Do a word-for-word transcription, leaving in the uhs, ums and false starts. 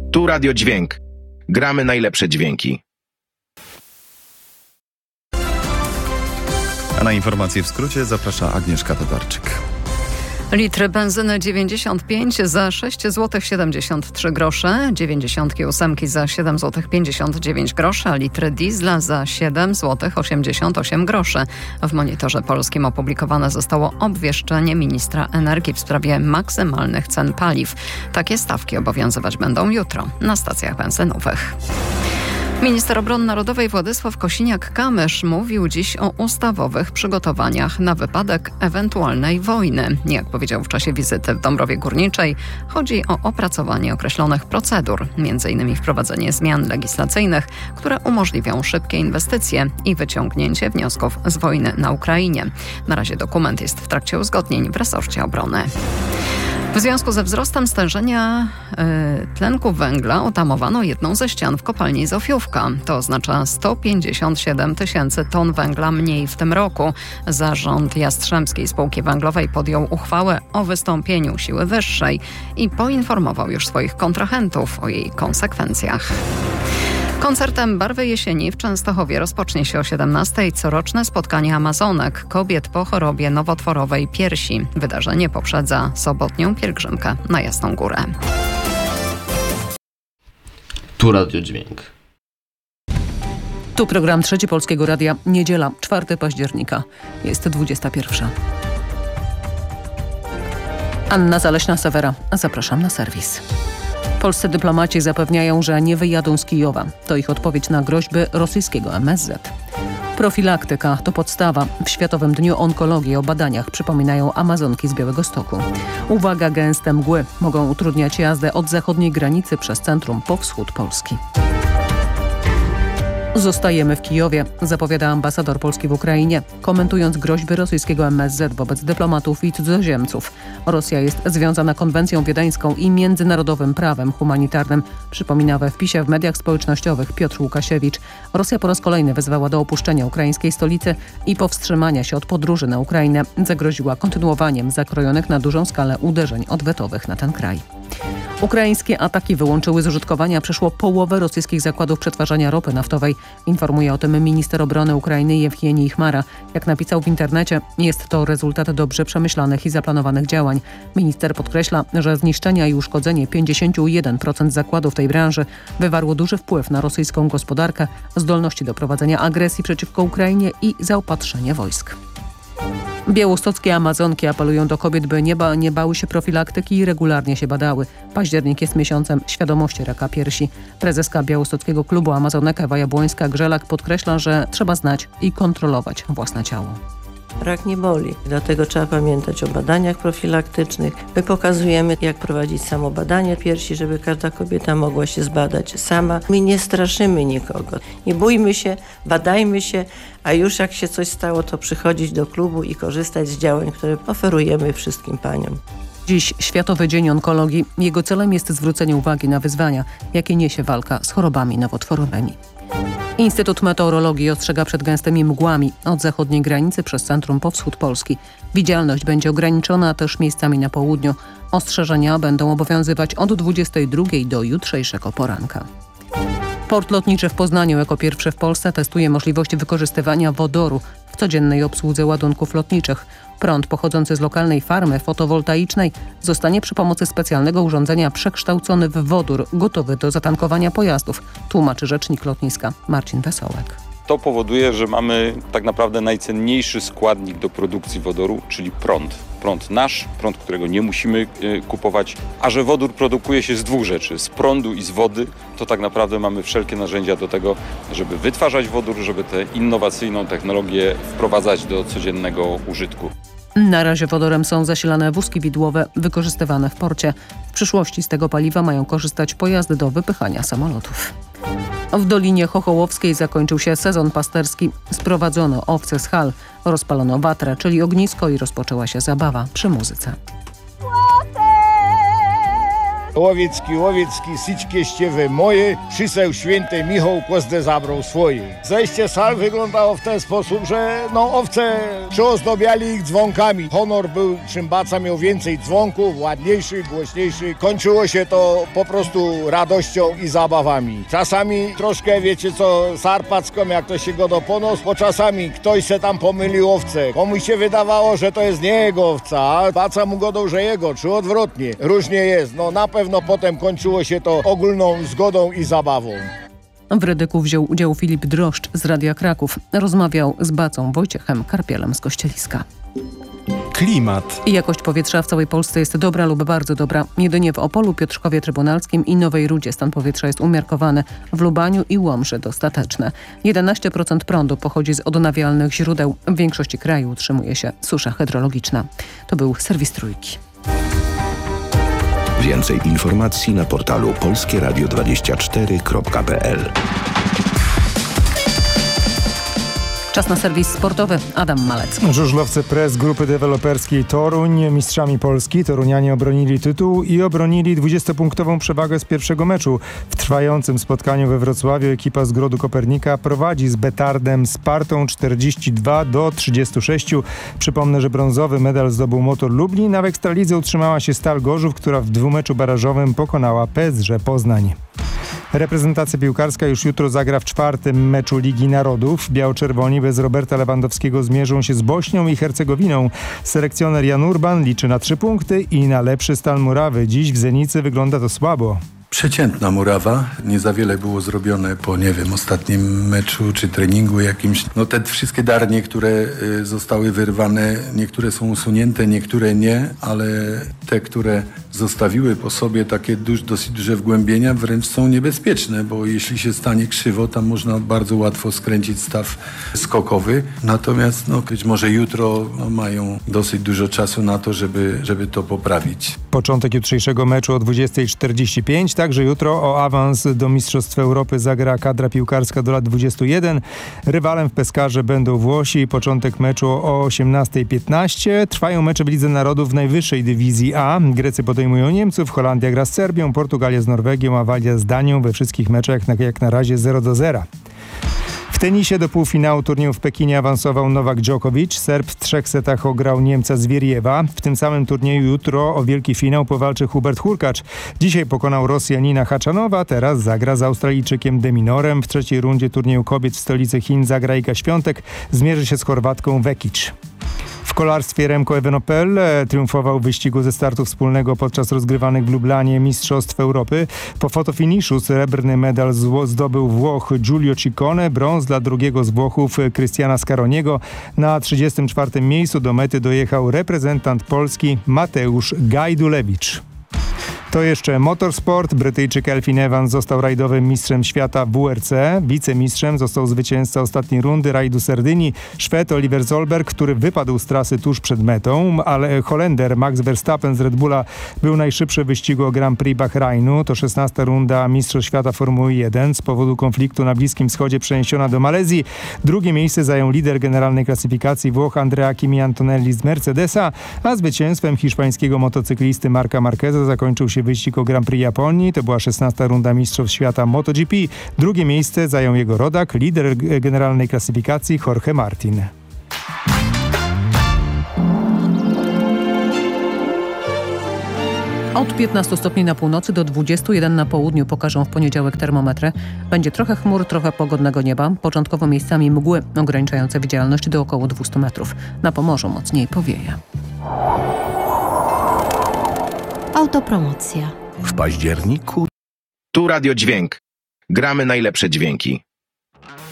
Tu Radio Dźwięk. Gramy najlepsze dźwięki. A na informacje w skrócie zaprasza Agnieszka Todarczyk. Litr benzyny dziewięćdziesiąt pięć za sześć złotych siedemdziesiąt trzy grosze, dziewięćdziesiątki ósemki za siedem złotych pięćdziesiąt dziewięć groszy, a litr diesla za siedem złotych osiemdziesiąt osiem groszy. W Monitorze Polskim opublikowane zostało obwieszczenie ministra energii w sprawie maksymalnych cen paliw. Takie stawki obowiązywać będą jutro na stacjach benzynowych. Minister Obrony Narodowej Władysław Kosiniak-Kamysz mówił dziś o ustawowych przygotowaniach na wypadek ewentualnej wojny. Jak powiedział w czasie wizyty w Dąbrowie Górniczej, chodzi o opracowanie określonych procedur, między innymi wprowadzenie zmian legislacyjnych, które umożliwią szybkie inwestycje i wyciągnięcie wniosków z wojny na Ukrainie. Na razie dokument jest w trakcie uzgodnień w resorcie obrony. W związku ze wzrostem stężenia y, tlenku węgla otamowano jedną ze ścian w kopalni Zofiówka. To oznacza sto pięćdziesiąt siedem tysięcy ton węgla mniej w tym roku. Zarząd Jastrzębskiej Spółki Węglowej podjął uchwałę o wystąpieniu siły wyższej i poinformował już swoich kontrahentów o jej konsekwencjach. Koncertem Barwy Jesieni w Częstochowie rozpocznie się o siedemnastej coroczne spotkanie Amazonek, kobiet po chorobie nowotworowej piersi. Wydarzenie poprzedza sobotnią pielgrzymkę na Jasną Górę. Tu Radio Dźwięk. Tu program Trzeci Polskiego Radia. Niedziela, czwartego października. Jest dwudziesta pierwsza. Anna Zaleśna-Sewera. Zapraszam na serwis. Polscy dyplomaci zapewniają, że nie wyjadą z Kijowa. To ich odpowiedź na groźby rosyjskiego M S Z. Profilaktyka to podstawa. W Światowym Dniu Onkologii o badaniach przypominają Amazonki z Białegostoku. Uwaga, gęste mgły mogą utrudniać jazdę od zachodniej granicy przez centrum po wschód Polski. Zostajemy w Kijowie, zapowiada ambasador Polski w Ukrainie, komentując groźby rosyjskiego M S Z wobec dyplomatów i cudzoziemców. Rosja jest związana konwencją wiedeńską i międzynarodowym prawem humanitarnym, przypomina we wpisie w mediach społecznościowych Piotr Łukasiewicz. Rosja po raz kolejny wezwała do opuszczenia ukraińskiej stolicy i powstrzymania się od podróży na Ukrainę. Zagroziła kontynuowaniem zakrojonych na dużą skalę uderzeń odwetowych na ten kraj. Ukraińskie ataki wyłączyły z użytkowania przeszło połowę rosyjskich zakładów przetwarzania ropy naftowej. Informuje o tym minister obrony Ukrainy Jewgenij Chmara. Jak napisał w internecie, jest to rezultat dobrze przemyślanych i zaplanowanych działań. Minister podkreśla, że zniszczenia i uszkodzenie pięćdziesiąt jeden procent zakładów tej branży wywarło duży wpływ na rosyjską gospodarkę, zdolności do prowadzenia agresji przeciwko Ukrainie i zaopatrzenie wojsk. Białostockie Amazonki apelują do kobiet, by nie, ba, nie bały się profilaktyki i regularnie się badały. Październik jest miesiącem świadomości raka piersi. Prezeska Białostockiego Klubu Amazonek Ewa Jabłońska-Grzelak podkreśla, że trzeba znać i kontrolować własne ciało. Rak nie boli, dlatego trzeba pamiętać o badaniach profilaktycznych. My pokazujemy, jak prowadzić samo badanie piersi, żeby każda kobieta mogła się zbadać sama. My nie straszymy nikogo. Nie bójmy się, badajmy się, a już jak się coś stało, to przychodzić do klubu i korzystać z działań, które oferujemy wszystkim paniom. Dziś Światowy Dzień Onkologii. Jego celem jest zwrócenie uwagi na wyzwania, jakie niesie walka z chorobami nowotworowymi. Instytut Meteorologii ostrzega przed gęstymi mgłami od zachodniej granicy przez centrum po wschód Polski. Widzialność będzie ograniczona też miejscami na południu. Ostrzeżenia będą obowiązywać od dwudziestej drugiej do jutrzejszego poranka. Port lotniczy w Poznaniu jako pierwszy w Polsce testuje możliwość wykorzystywania wodoru w codziennej obsłudze ładunków lotniczych. Prąd pochodzący z lokalnej farmy fotowoltaicznej zostanie przy pomocy specjalnego urządzenia przekształcony w wodór gotowy do zatankowania pojazdów, tłumaczy rzecznik lotniska Marcin Wesołek. To powoduje, że mamy tak naprawdę najcenniejszy składnik do produkcji wodoru, czyli prąd. Prąd nasz, prąd, którego nie musimy y, kupować, a że wodór produkuje się z dwóch rzeczy, z prądu i z wody, to tak naprawdę mamy wszelkie narzędzia do tego, żeby wytwarzać wodór, żeby tę innowacyjną technologię wprowadzać do codziennego użytku. Na razie wodorem są zasilane wózki widłowe wykorzystywane w porcie. W przyszłości z tego paliwa mają korzystać pojazdy do wypychania samolotów. W Dolinie Chochołowskiej zakończył się sezon pasterski. Sprowadzono owce z hal, rozpalono watrę, czyli ognisko i rozpoczęła się zabawa przy muzyce. Łowiecki, Łowiecki, syćkie ściewy moje, przyseł święty Michał kozdę zabrał swoje. Zejście sal wyglądało w ten sposób, że no owce przyozdobiali ich dzwonkami. Honor był, czym baca miał więcej dzwonków, ładniejszy, głośniejszy. Kończyło się to po prostu radością i zabawami. Czasami troszkę, wiecie co, sarpacką, jak to się go do ponos, bo czasami ktoś se tam pomylił owce. Komuś się wydawało, że to jest nie jego owca, a baca mu godą, że jego, czy odwrotnie. Różnie jest. No na pewno potem kończyło się to ogólną zgodą i zabawą. W Rydyku wziął udział Filip Droszcz z Radia Kraków. Rozmawiał z bacą Wojciechem Karpielem z Kościeliska. Klimat. I jakość powietrza w całej Polsce jest dobra lub bardzo dobra. Jedynie w Opolu, Piotrkowie Trybunalskim i Nowej Rudzie stan powietrza jest umiarkowany. W Lubaniu i Łomży dostateczne. jedenaście procent prądu pochodzi z odnawialnych źródeł. W większości kraju utrzymuje się susza hydrologiczna. To był serwis Trójki. Więcej informacji na portalu polskie radio dwadzieścia cztery kropka p l. Czas na serwis sportowy. Adam Malec. Żużlowcy Press Grupy Deweloperskiej Toruń, mistrzami Polski. Torunianie obronili tytuł i obronili dwudziestopunktową przewagę z pierwszego meczu. W trwającym spotkaniu we Wrocławiu ekipa z Grodu Kopernika prowadzi z Betardem Spartą czterdzieści dwa do trzydziestu sześciu. Przypomnę, że brązowy medal zdobył Motor Lublin, a w Ekstralidze utrzymała się Stal Gorzów, która w dwumeczu barażowym pokonała P S G Poznań. Reprezentacja piłkarska już jutro zagra w czwartym meczu Ligi Narodów. Biało-czerwoni bez Roberta Lewandowskiego zmierzą się z Bośnią i Hercegowiną. Selekcjoner Jan Urban liczy na trzy punkty i na lepszy stan murawy. Dziś w Zenicy wygląda to słabo. Przeciętna murawa. Nie za wiele było zrobione po, nie wiem, ostatnim meczu czy treningu jakimś. No te wszystkie darnie, które y, zostały wyrwane, niektóre są usunięte, niektóre nie, ale te, które zostawiły po sobie takie duż, dosyć duże wgłębienia, wręcz są niebezpieczne, bo jeśli się stanie krzywo, tam można bardzo łatwo skręcić staw skokowy. Natomiast no, być może jutro no, mają dosyć dużo czasu na to, żeby, żeby to poprawić. Początek jutrzejszego meczu o dwudziestej czterdzieści pięć. Także jutro o awans do Mistrzostw Europy zagra kadra piłkarska do lat dwudziestu jeden. Rywalem w Peskarze będą Włosi. Początek meczu o osiemnastej piętnaście. Trwają mecze w Lidze Narodów w najwyższej dywizji A. Grecy podejmują Niemców, Holandia gra z Serbią, Portugalia z Norwegią, a Walia z Danią. We wszystkich meczach jak na razie zero do zera. W tenisie do półfinału turnieju w Pekinie awansował Nowak Djokovic. Serb w trzech setach ograł Niemca Zwieriewa. W tym samym turnieju jutro o wielki finał powalczy Hubert Hurkacz. Dzisiaj pokonał Rosjanina Haczanowa, teraz zagra z Australijczykiem De Minorem. W trzeciej rundzie turnieju kobiet w stolicy Chin zagra Iga Świątek. Zmierzy się z Chorwatką Vekic. W kolarstwie Remco Evenepoel triumfował w wyścigu ze startu wspólnego podczas rozgrywanych w Lublanie Mistrzostw Europy. Po fotofiniszu srebrny medal zdobył Włoch Giulio Ciccone, brąz dla drugiego z Włochów Cristiana Scaroniego. Na trzydziestym czwartym miejscu do mety dojechał reprezentant Polski Mateusz Gajdulewicz. To jeszcze motorsport. Brytyjczyk Elfyn Evans został rajdowym mistrzem świata w W R C. Wicemistrzem został zwycięzca ostatniej rundy rajdu Sardynii, Szwed Oliver Solberg, który wypadł z trasy tuż przed metą, ale Holender Max Verstappen z Red Bulla był najszybszy w wyścigu o Grand Prix Bahrajnu. To szesnasta runda Mistrzostw Świata Formuły jeden. Z powodu konfliktu na Bliskim Wschodzie przeniesiona do Malezji. Drugie miejsce zajął lider generalnej klasyfikacji Włoch Andrea Kimi Antonelli z Mercedesa, a zwycięstwem hiszpańskiego motocyklisty Marca Marqueza zakończył się wyścig o Grand Prix Japonii. To była szesnasta runda Mistrzostw Świata MotoGP. Drugie miejsce zajął jego rodak, lider generalnej klasyfikacji Jorge Martin. Od piętnastu stopni na północy do dwudziestu jeden na południu pokażą w poniedziałek termometry. Będzie trochę chmur, trochę pogodnego nieba. Początkowo miejscami mgły ograniczające widzialność do około dwustu metrów. Na Pomorzu mocniej powieje. Autopromocja. W październiku Tu Radio Dźwięk. Gramy najlepsze dźwięki.